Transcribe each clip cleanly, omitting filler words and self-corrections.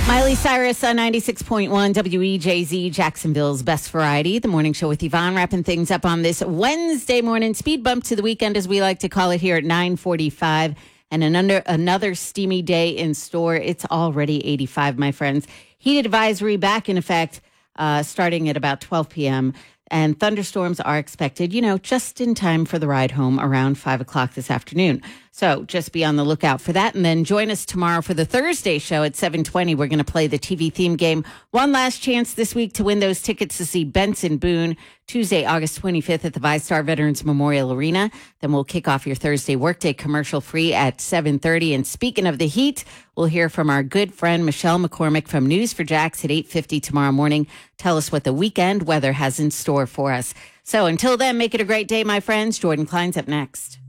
Miley Cyrus on 96.1 WEJZ, Jacksonville's Best Variety. The morning show with Yvonne, wrapping things up on this Wednesday morning. Speed bump to the weekend, as we like to call it, here at 9:45. And another steamy day in store. It's already 85, my friends. Heat advisory back in effect starting at about 12 p.m. And thunderstorms are expected, just in time for the ride home around 5 o'clock this afternoon. So just be on the lookout for that. And then join us tomorrow for the Thursday show at 7:20. We're going to play the TV theme game. One last chance this week to win those tickets to see Benson Boone Tuesday, August 25th at the VyStar Veterans Memorial Arena. Then we'll kick off your Thursday workday commercial free at 7:30. And speaking of the heat, we'll hear from our good friend Michelle McCormick from News4Jax at 8:50 tomorrow morning. Tell us what the weekend weather has in store for us. So until then, make it a great day, my friends. Jordan Klein's up next.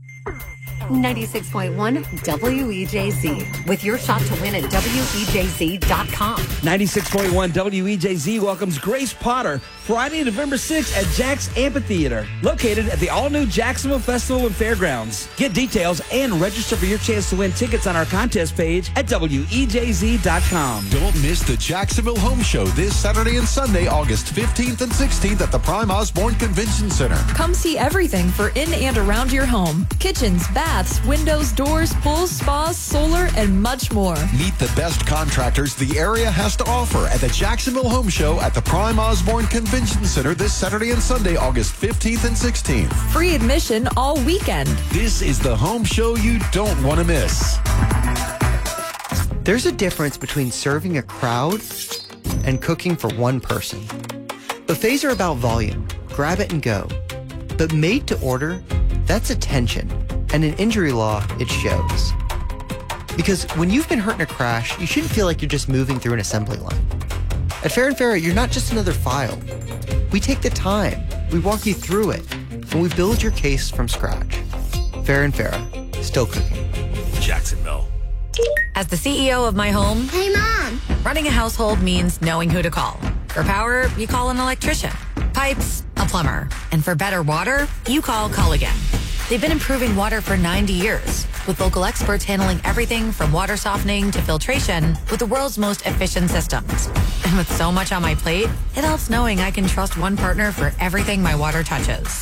96.1 WEJZ with your shot to win at WEJZ.com. 96.1 WEJZ welcomes Grace Potter Friday, November 6th at Jack's Amphitheater, located at the all-new Jacksonville Festival and Fairgrounds. Get details and register for your chance to win tickets on our contest page at WEJZ.com. Don't miss the Jacksonville Home Show this Saturday and Sunday, August 15th and 16th at the Prime Osborne Convention Center. Come see everything for in and around your home. Kitchens, baths, windows, doors, pools, spas, solar, and much more. Meet the best contractors the area has to offer at the Jacksonville Home Show at the Prime Osborne Convention Center this Saturday and Sunday, August 15th and 16th. Free admission all weekend. This is the home show you don't want to miss. There's a difference between serving a crowd and cooking for one person. Buffets are about volume, grab it and go. But made to order, that's attention. And in injury law, it shows. Because when you've been hurt in a crash, you shouldn't feel like you're just moving through an assembly line. At Fair & Fair, you're not just another file. We take the time, we walk you through it, and we build your case from scratch. Fair & Fair, still cooking. Jacksonville. As the CEO of my home, Hey, Mom! running a household means knowing who to call. For power, you call an electrician. Pipes, a plumber. And for better water, you call Culligan. They've been improving water for 90 years, with local experts handling everything from water softening to filtration with the world's most efficient systems. And with so much on my plate, it helps knowing I can trust one partner for everything my water touches.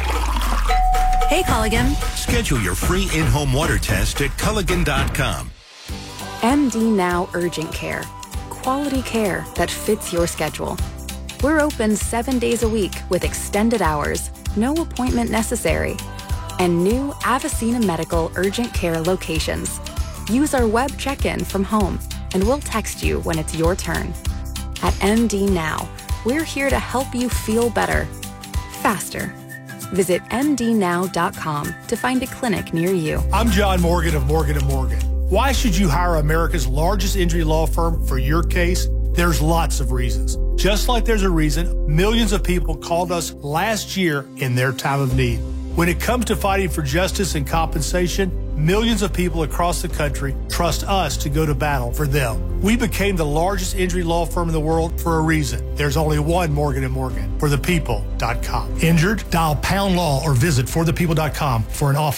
Hey, Culligan. Schedule your free in-home water test at Culligan.com. MD Now Urgent Care. Quality care that fits your schedule. We're open 7 days a week with extended hours, no appointment necessary. And new Avicena Medical Urgent Care locations. Use our web check-in from home, and we'll text you when it's your turn. At MD Now, we're here to help you feel better, faster. Visit mdnow.com to find a clinic near you. I'm John Morgan of Morgan & Morgan. Why should you hire America's largest injury law firm for your case? There's lots of reasons. Just like there's a reason millions of people called us last year in their time of need. When it comes to fighting for justice and compensation, millions of people across the country trust us to go to battle for them. We became the largest injury law firm in the world for a reason. There's only one Morgan & Morgan. ForThePeople.com. Injured? Dial #law or visit ForThePeople.com for an office